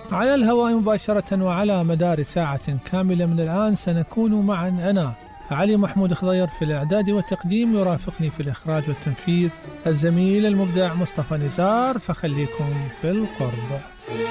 على الهواء مباشرة وعلى مدار ساعة كاملة من الآن سنكون معا أنا علي محمود خضير في الإعداد والتقديم، يرافقني في الإخراج والتنفيذ الزميل المبدع مصطفى نزار، فخليكم في القرب.